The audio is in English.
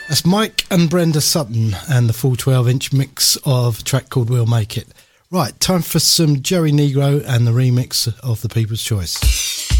That's Mike and Brenda Sutton and the full 12-inch mix of a track called We'll Make It. Right, time for some Joey Negro and the remix of The People's Choice.